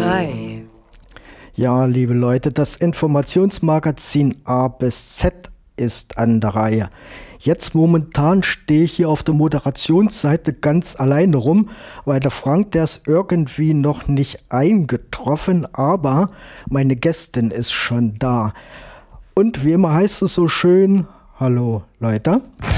Hi. Ja, liebe Leute, das Informationsmagazin A bis Z ist an der Reihe. Jetzt momentan stehe ich hier auf der Moderationsseite ganz alleine rum, weil der Frank, der ist irgendwie noch nicht eingetroffen, aber meine Gästin ist schon da. Und wie immer heißt es so schön, hallo Leute.